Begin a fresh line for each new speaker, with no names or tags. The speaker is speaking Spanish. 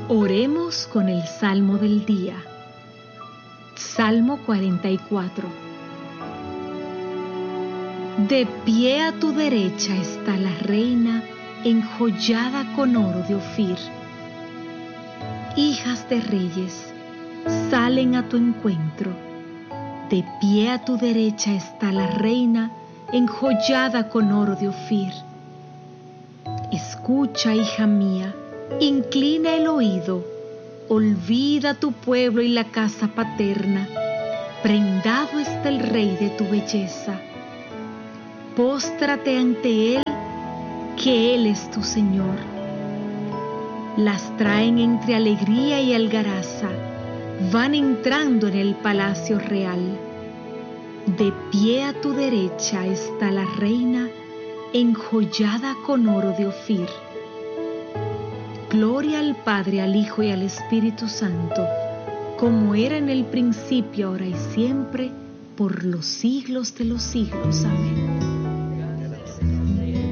Oremos con el Salmo del día. Salmo 44. De pie a tu derecha está la reina, enjollada con oro de Ofir. Hijas de reyes, salen a tu encuentro. De pie a tu derecha está la reina, enjollada con oro de Ofir. Escucha, hija mía, inclina el oído, olvida tu pueblo y la casa paterna. Prendado está el rey de tu belleza. Póstrate ante él, que él es tu Señor. Las traen entre alegría y algaraza, van entrando en el palacio real. De pie a tu derecha está la reina, enjollada con oro de Ofir. Gloria al Padre, al Hijo y al Espíritu Santo, como era en el principio, ahora y siempre, por los siglos de los siglos. Amén.